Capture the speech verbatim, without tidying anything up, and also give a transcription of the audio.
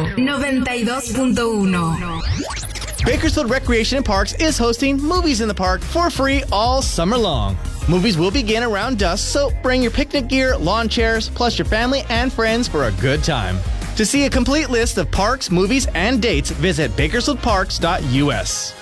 noventa y dos punto uno. Bakersfield Recreation and Parks is hosting Movies in the Park for free all summer long. Movies will begin around dusk, so bring your picnic gear, lawn chairs, plus your family and friends for a good time. To see a complete list of parks, movies, and dates, visit bakersfield parks dot U S.